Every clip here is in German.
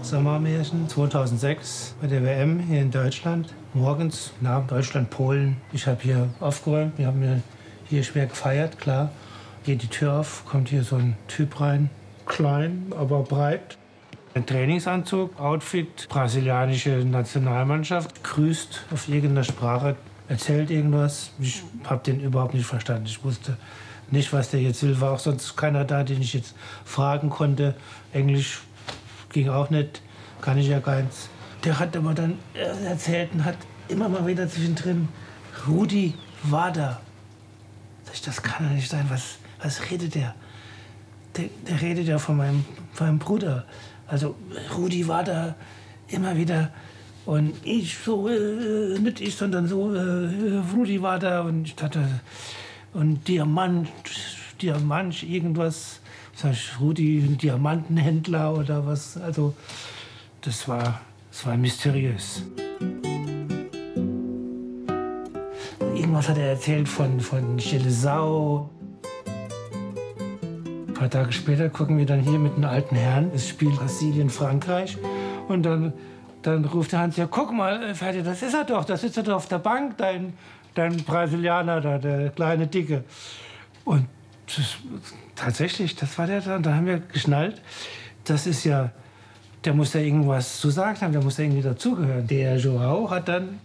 Sommermärchen 2006 bei der WM hier in Deutschland. Morgens, Deutschland, Polen. Ich habe hier aufgeräumt, wir haben hier schwer gefeiert, klar. Geht die Tür auf, kommt hier so ein Typ rein. Klein, aber breit. Ein Trainingsanzug, Outfit, brasilianische Nationalmannschaft. Grüßt auf irgendeiner Sprache, erzählt irgendwas. Ich habe den überhaupt nicht verstanden. Ich wusste nicht, was der jetzt will. War auch sonst keiner da, den ich jetzt fragen konnte. Englisch ging auch nicht, kann ich ja keins. Der hat aber dann erzählt und hat immer mal wieder zwischendrin Rudi Vada. Das kann doch nicht sein. Was redet der? Der redet ja von meinem Bruder. Also Rudi Vada immer wieder. Und ich so, nicht ich, sondern so, Rudi Vada. Und ich dachte, und Diamant, irgendwas. Sag ich, Rudi, ein Diamantenhändler oder was. Also das war mysteriös. Irgendwas hat er erzählt von Gelesau. Ein paar Tage später gucken wir dann hier mit einem alten Herrn. Es spielt Brasilien, Frankreich. Und dann ruft der Hans, ja, guck mal, Ferdi, das ist er doch. Da sitzt er doch auf der Bank, dein Brasilianer da, der kleine Dicke. Und tatsächlich, das war der da. Und da haben wir geschnallt. Das ist ja, der muss da irgendwas zu sagen haben, der muss da irgendwie dazugehören. Der Joao hat dann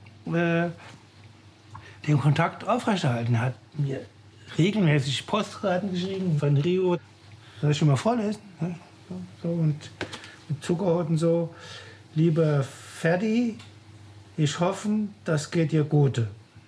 den Kontakt aufrechterhalten. Er hat mir regelmäßig Postkarten geschrieben von Rio. Soll ich schon mal vorlesen? So, und mit Zuckerhut und so. Lieber Ferdi, ich hoffe, das geht dir gut.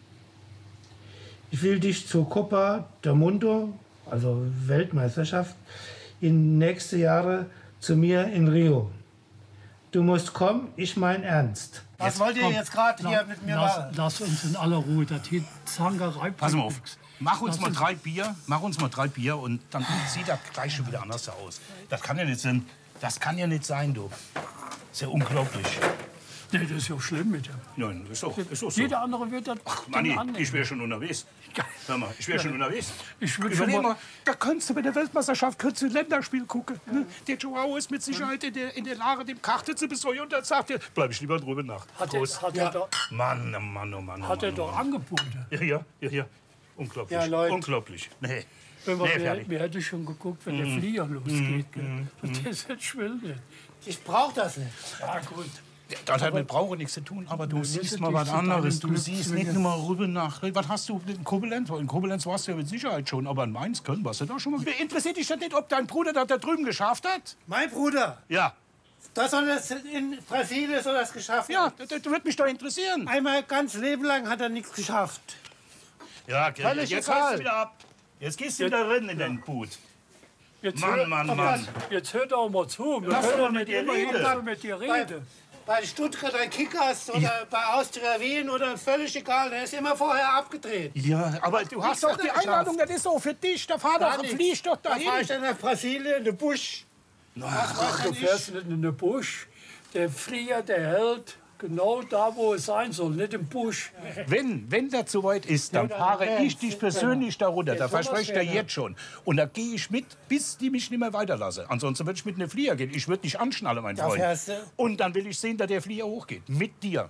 Ich will dich zur Copa del Mundo, also Weltmeisterschaft, in nächste Jahre zu mir in Rio. Du musst kommen, ich mein ernst. Was wollt ihr jetzt gerade hier mit mir machen? Lass uns in aller Ruhe, das hier Zangerei. Pass mal auf, mach uns mal 3 Bier und dann sieht das gleich schon wieder anders aus. Das kann ja nicht sein, du. Das ist ja unglaublich. Nee, das ist ja schlimm mit dem. Nein, ist doch so. Jeder andere wird das Manni, annehmen. ich wäre schon unterwegs. Hör mal, ich wäre schon unterwegs. Überleg mal, da könntest du bei der Weltmeisterschaft ein Länderspiel gucken. Ne? Der Joao ist mit Sicherheit in der Lage, dem Karte zu besäuern. Und dann sagt er, bleib ich lieber drüber nach. Hat er doch, Mann, oh Mann, oh Mann. hat er doch angeboten. Ja. Unglaublich. Ja, Leute. Unglaublich. Nee. Wir hätten schon geguckt, wenn der Flieger losgeht. Und der ist jetzt schwindelig. Ich brauch das nicht. Ja, gut. Das hat mit Brauche nichts zu tun, aber du siehst mal was anderes. Du siehst nicht nur mal rüber nach. Was hast du in Koblenz? In Koblenz warst du ja mit Sicherheit schon, aber in Mainz, Köln warst du da schon mal. Interessiert dich das nicht, ob dein Bruder das da drüben geschafft hat? Mein Bruder, Ja. das soll das in Brasilien soll das geschafft Ja, haben. das wird mich doch interessieren. Einmal ganz Leben lang hat er nichts geschafft. Ja, Völlig jetzt egal. gehst du wieder ab. Jetzt gehst du wieder rein in den Boot. Jetzt Mann. Jetzt hört doch mal zu. Wir Lass können doch doch mit nicht dir immer reden. jeden mit dir reden. Bei Stuttgarter Kickers oder bei Austria Wien oder völlig egal, der ist immer vorher abgedreht. Ja, aber du hast doch die hat er Einladung, das ist doch für dich. Der Vater fliegt doch Da fahr ich dahin. dann nach Brasilien, in den Busch. Ach, du fährst nicht in den Busch. Der Flieger, der hält genau da, wo es sein soll, nicht im Busch. Wenn das soweit ist, dann fahre ich dich persönlich da runter. Da verspreche ich dir jetzt schon. Und da gehe ich mit, bis die mich nicht mehr weiterlassen. Ansonsten würde ich mit einem Flieger gehen. Ich würde dich anschnallen, mein Freund. fährst du? Und dann will ich sehen, dass der Flieger hochgeht. Mit dir.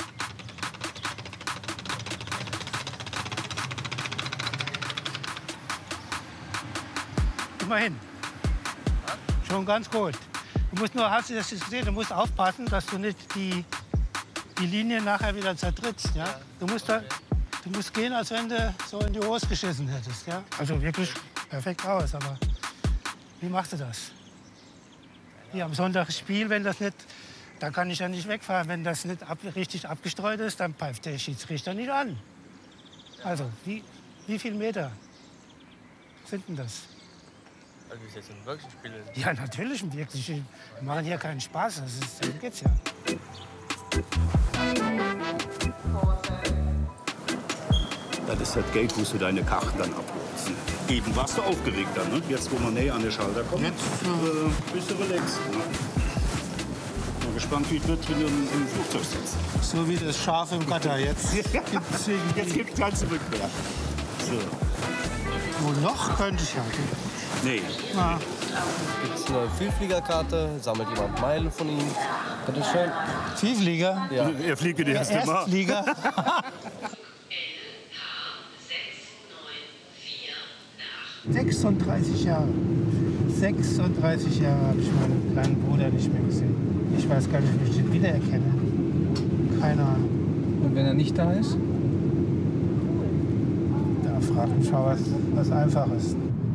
Immerhin. Schon ganz gut. Du musst nur, hast du das gesehen, du musst aufpassen, dass du nicht die Linie nachher wieder zertrittst. Ja? Du musst gehen, als wenn du so in die Hose geschissen hättest. Ja? Also wirklich perfekt aus. Aber wie machst du das? Hier am Sonntag Spiel, wenn das nicht, dann kann ich ja nicht wegfahren. Wenn das nicht richtig abgestreut ist, dann pfeift der Schiedsrichter nicht an. Also, wie viel Meter sind denn das? Also ist jetzt ein wirkliches Spiel. Ja, natürlich wirklich. Wir machen hier keinen Spaß. Darum geht's ja. Das ist das Gate, wo du deine Karten dann abholst. Eben warst du aufgeregter, ne? Jetzt, wo man näher an den Schalter kommt, bist du relaxed. Ne? Bin gespannt, wie es wird, wenn du im Flugzeug sitzt. So wie das Schaf im Gatter. Jetzt Jetzt gibt es kein Zurück mehr. So. Wo noch könnte ich ja. Nee. Na, Gibt es eine Vielfliegerkarte, sammelt jemand Meilen von Ihnen. Bitte schön. Vielflieger? Ja. Er fliegt das erste Mal. Erstflieger? 36 Jahre. 36 Jahre habe ich meinen kleinen Bruder nicht mehr gesehen. Ich weiß gar nicht, ob ich den wiedererkenne. Keine Ahnung. Und wenn er nicht da ist? Da fragt mich mal was Einfaches.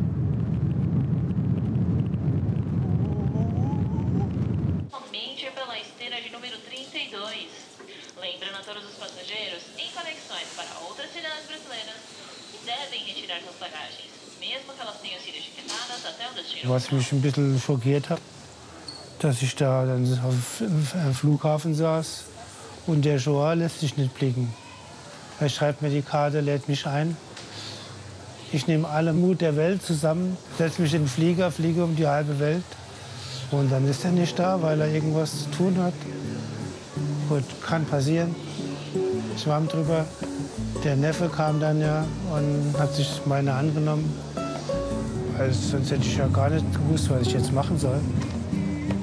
Somente pela esteira de número 32. Lembrando a todos os passageiros em conexões para outras cidades brasileiras que devem retirar suas bagagens, mesmo que elas tenham sido etiquetadas até o destino. Was mich ein bisschen schockiert hat, dass ich da dann am Flughafen saß und der Chauffeur lässt sich nicht blicken. Er schreibt mir die Karte, lädt mich ein. Ich nehme alle Mut der Welt zusammen, setze mich in den Flieger, fliege um die halbe Welt. Und dann ist er nicht da, weil er irgendwas zu tun hat. Gut, kann passieren. Schwamm drüber. Der Neffe kam dann ja und hat sich meine angenommen. Also sonst hätte ich ja gar nicht gewusst, was ich jetzt machen soll.